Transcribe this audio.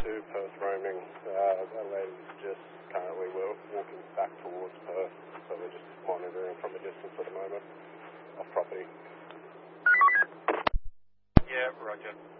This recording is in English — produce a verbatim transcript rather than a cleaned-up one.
two, Perth roaming. Uh, that lady's just currently we're walking back towards Perth, so we're just monitoring from a distance at the moment, off property. Yeah, roger.